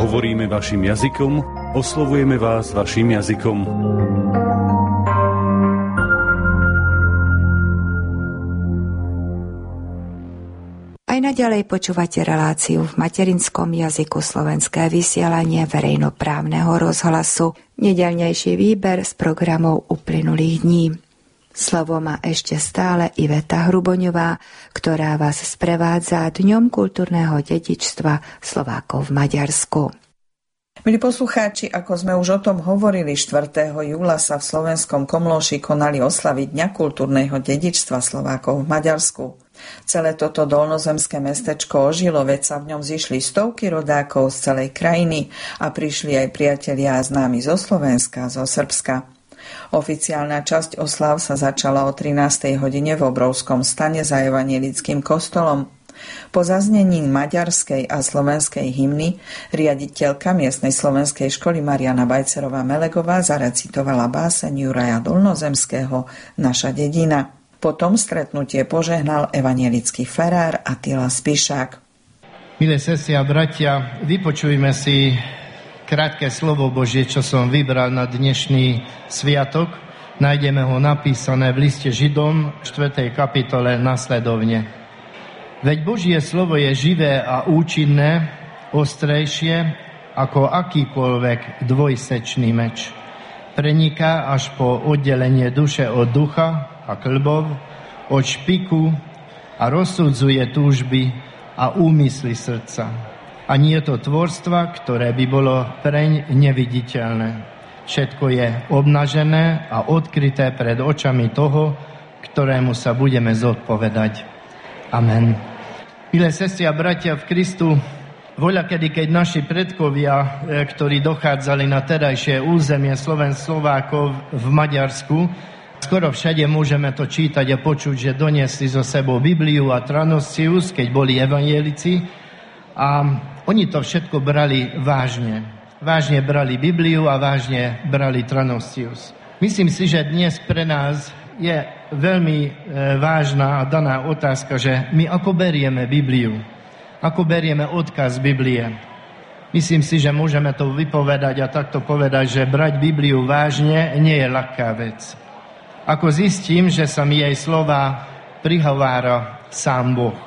Hovoríme vašim jazykom, oslovujeme vás vašim jazykom. Aj naďalej počúvate reláciu v materinskom jazyku Slovenské vysielanie verejnoprávneho rozhlasu. Nedeľnejší výber z programov uplynulých dní. Slovo má ešte stále Iveta Hruboňová, ktorá vás sprevádza Dňom kultúrneho dedičstva Slovákov v Maďarsku. Milí poslucháči, ako sme už o tom hovorili, 4. júla sa v slovenskom Komlóši konali oslavy Dňa kultúrneho dedičstva Slovákov v Maďarsku. Celé toto dolnozemské mestečko ožilo, veď sa v ňom zišli stovky rodákov z celej krajiny a prišli aj priatelia a známi zo Slovenska, zo Srbska. Oficiálna časť oslav sa začala o 13. hodine v Obrovskom stane za evanjelickým kostolom. Po zaznení maďarskej a slovenskej hymny riaditeľka miestnej slovenskej školy Mariana Bajcerová-Melegová zarecitovala báseň Juraja Dolnozemského Naša dedina. Potom stretnutie požehnal evanjelický farár Attila Spišák. Milé sestry a bratia, vypočujme si krátke slovo Božie, čo som vybral na dnešný sviatok. Nájdeme ho napísané v liste Židom 4. kapitole nasledovne. Veď Božie slovo je živé a účinné, ostrejšie ako akýkoľvek dvojsečný meč. Preniká až po oddelenie duše od ducha a kĺbov, od špiku a rozsudzuje túžby a úmysly srdca. A nie je to tvorstva, ktoré by bolo preň neviditeľné. Všetko je obnažené a odkryté pred očami toho, ktorému sa budeme zodpovedať. Amen. Milé sestry a bratia v Kristu, voľakedy, keď naši predkovia, ktorí dochádzali na terajšie územie Slovákov v Maďarsku, skoro všade môžeme to čítať a počuť, že doniesli so sebou Bibliu a Tranosius, keď boli evanjelici, a oni to všetko brali vážne. Vážne brali Bibliu a vážne brali Tranosius. Myslím si, že dnes pre nás je veľmi vážna a daná otázka, že my ako berieme Bibliu, ako berieme odkaz Biblie. Myslím si, že môžeme to vypovedať a takto povedať, že brať Bibliu vážne nie je ľahká vec. Ako zistím, že sa mi jej slova prihovára sám Boh.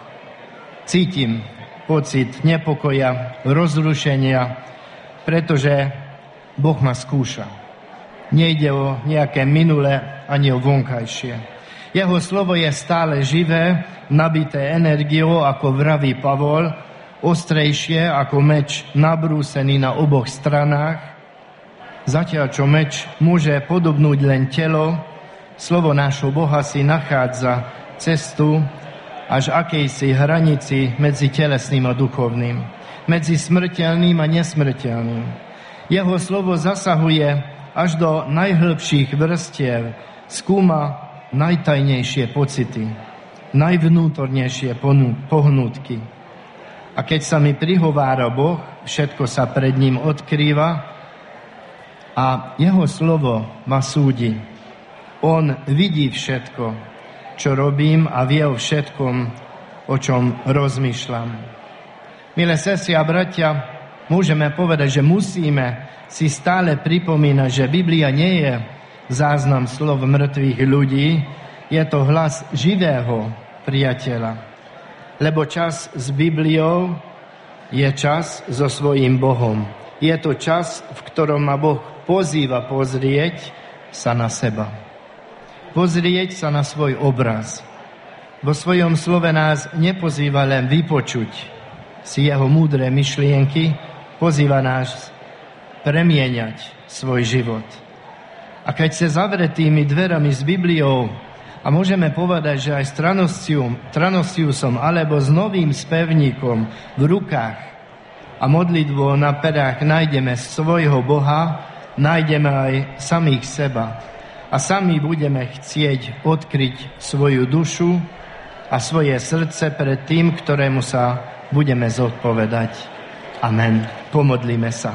Cítim pocit nepokoja, rozrušenia, pretože Boh ma skúša. Nejde o nejaké minulé ani o vonkajšie. Jeho slovo je stále živé, nabité energiou, ako vraví Pavol, ostrejšie ako meč nabrúsený na oboch stranách. Zatiaľ, čo meč môže podobnúť len telo, slovo nášho Boha si nachádza cestu až akejsi hranici medzi telesným a duchovným, medzi smrteľným a nesmrteľným. Jeho slovo zasahuje až do najhlbších vrstiev, skúma najtajnejšie pocity, najvnútornejšie pohnútky. A keď sa mi prihovára Boh, všetko sa pred ním odkrýva a jeho slovo ma súdi. On vidí všetko, čo robím, a vie o všetkom, o čom rozmýšľam. Milé sestry a bratia, môžeme povedať, že musíme si stále pripomínať, že Biblia nie je záznam slov mŕtvych ľudí, je to hlas živého priateľa. Lebo čas s Bibliou je čas so svojím Bohom. Je to čas, v ktorom ma Boh pozýva pozrieť sa na seba. Pozrieť sa na svoj obraz. Vo svojom slove nás nepozýva len vypočuť si jeho múdre myšlienky, pozýva nás premieňať svoj život. A keď sa zavretými dverami s Bibliou, a môžeme povedať, že aj s Tranosiusom alebo s novým spevníkom v rukách a modlitbou na perách nájdeme svojho Boha, nájdeme aj samých seba. A sami budeme chcieť odkryť svoju dušu a svoje srdce pred tým, ktorému sa budeme zodpovedať. Amen. Pomodlíme sa.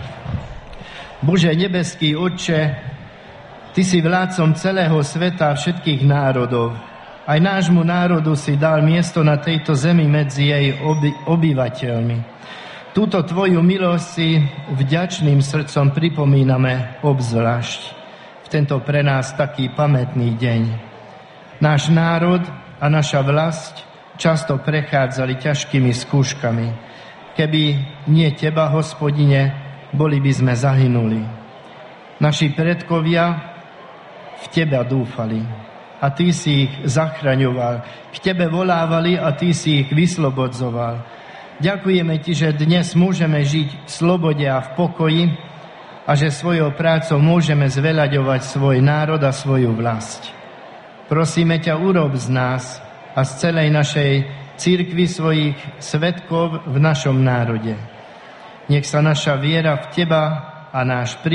Bože nebeský Otče, Ty si vládcom celého sveta a všetkých národov. Aj nášmu národu si dal miesto na tejto zemi medzi jej obyvateľmi. Túto Tvoju milosť si vďačným srdcom pripomíname obzvlášť v tento pre nás taký pamätný deň. Náš národ a naša vlast často prechádzali ťažkými skúškami. Keby nie Teba, Hospodine, boli by sme zahynuli. Naši predkovia v Teba dúfali a Ty si ich zachraňoval. K Tebe volávali a Ty si ich vyslobodzoval. Ďakujeme Ti, že dnes môžeme žiť v slobode a v pokoji a že svojou prácou môžeme zveľaďovať svoj národ a svoju vlast. Prosíme ťa, urob z nás a z celej našej cirkvi svojich svedkov v našom národe. Nech sa naša viera v Teba a náš